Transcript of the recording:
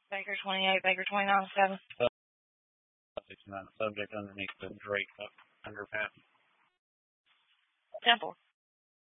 Baker 28, Baker 29-7. Subject underneath the Drake underpass. Temple.